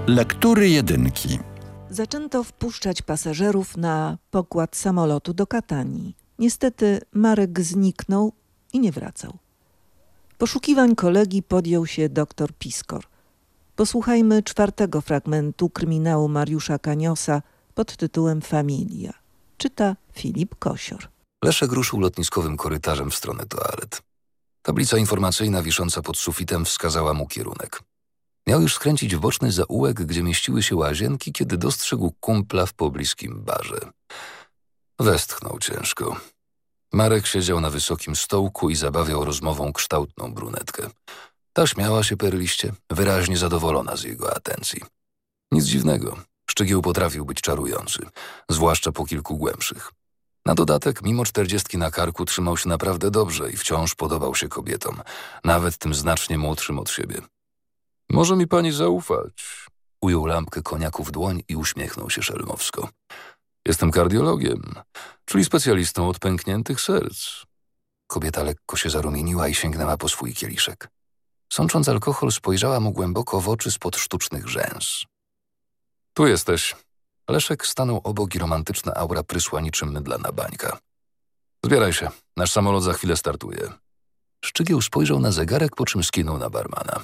Lektury jedynki. Zaczęto wpuszczać pasażerów na pokład samolotu do Katanii. Niestety Marek zniknął i nie wracał. Poszukiwań kolegi podjął się dr Piskor. Posłuchajmy 4. fragmentu kryminału Mariusza Kaniosa pod tytułem Familia. Czyta Filip Kosior. Leszek ruszył lotniskowym korytarzem w stronę toalet. Tablica informacyjna wisząca pod sufitem wskazała mu kierunek. Miał już skręcić w boczny zaułek, gdzie mieściły się łazienki, kiedy dostrzegł kumpla w pobliskim barze. Westchnął ciężko. Marek siedział na wysokim stołku i zabawiał rozmową kształtną brunetkę. Ta śmiała się perliście, wyraźnie zadowolona z jego atencji. Nic dziwnego, Szczygieł potrafił być czarujący, zwłaszcza po kilku głębszych. Na dodatek, mimo 40 na karku, trzymał się naprawdę dobrze i wciąż podobał się kobietom, nawet tym znacznie młodszym od siebie. Może mi pani zaufać? Ujął lampkę koniaku w dłoń i uśmiechnął się szelmowsko. Jestem kardiologiem, czyli specjalistą od pękniętych serc. Kobieta lekko się zarumieniła i sięgnęła po swój kieliszek. Sącząc alkohol, spojrzała mu głęboko w oczy spod sztucznych rzęs. Tu jesteś. Leszek stanął obok i romantyczna aura prysła niczym mydlana bańka. Zbieraj się, nasz samolot za chwilę startuje. Szczygieł spojrzał na zegarek, po czym skinął na barmana.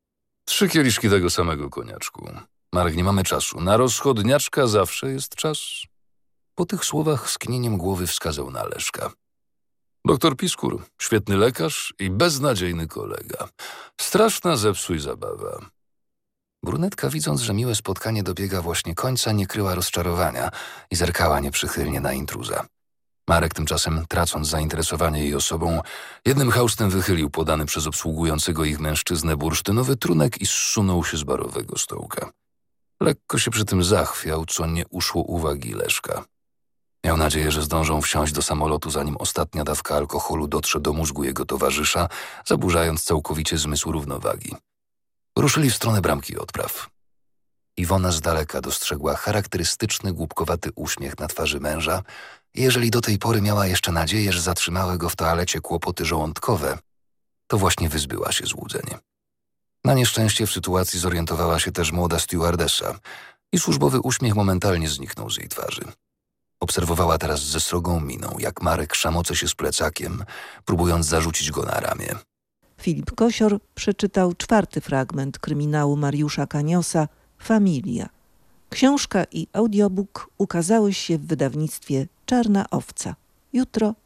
3 kieliszki tego samego koniaczku. Marek, nie mamy czasu. Na rozchodniaczka zawsze jest czas. Po tych słowach skinieniem głowy wskazał na Leszka. Doktor Piskór, świetny lekarz i beznadziejny kolega. Straszna zepsuj zabawa. Brunetka, widząc, że miłe spotkanie dobiega właśnie końca, nie kryła rozczarowania i zerkała nieprzychylnie na intruza. Marek tymczasem, tracąc zainteresowanie jej osobą, jednym haustem wychylił podany przez obsługującego ich mężczyznę bursztynowy trunek i zsunął się z barowego stołka. Lekko się przy tym zachwiał, co nie uszło uwagi Leszka. Miał nadzieję, że zdążą wsiąść do samolotu, zanim ostatnia dawka alkoholu dotrze do mózgu jego towarzysza, zaburzając całkowicie zmysł równowagi. Ruszyli w stronę bramki odpraw. Iwona z daleka dostrzegła charakterystyczny, głupkowaty uśmiech na twarzy męża i jeżeli do tej pory miała jeszcze nadzieję, że zatrzymały go w toalecie kłopoty żołądkowe, to właśnie wyzbyła się złudzeń. Na nieszczęście w sytuacji zorientowała się też młoda stewardessa i służbowy uśmiech momentalnie zniknął z jej twarzy. Obserwowała teraz ze srogą miną, jak Marek szamoce się z plecakiem, próbując zarzucić go na ramię. Filip Kosior przeczytał 4. fragment kryminału Mariusza Kaniosa Familia. Książka i audiobook ukazały się w wydawnictwie Czarna Owca. Jutro